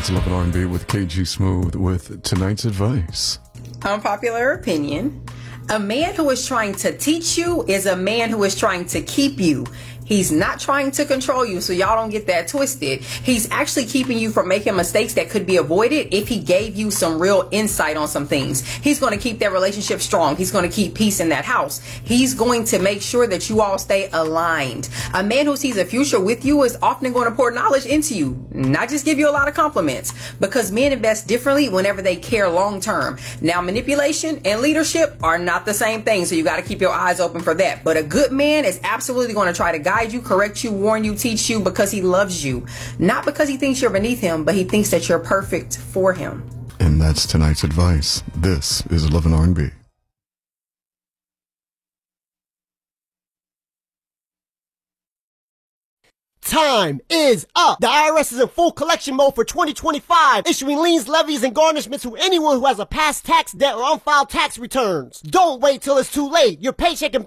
It's Love and R&B with KG Smooth with tonight's advice. Unpopular opinion. A man who is trying to teach you is a man who is trying to keep you. He's not trying to control you, so y'all don't get that twisted. He's actually keeping you from making mistakes that could be avoided if he gave you some real insight on some things. He's going to keep that relationship strong. He's going to keep peace in that house. He's going to make sure that you all stay aligned. A man who sees a future with you is often going to pour knowledge into you, not just give you a lot of compliments, because men invest differently whenever they care long term. Now, manipulation and leadership are not the same thing, so you got to keep your eyes open for that. But a good man is absolutely going to try to guide you, correct you, warn you, teach you because he loves you. Not because he thinks you're beneath him, but he thinks that you're perfect for him. And that's tonight's advice. This is Love and R&B. Time is up. The IRS is in full collection mode for 2025, issuing liens, levies, and garnishments to anyone who has a past tax debt or unfiled tax returns. Don't wait till it's too late. Your paycheck and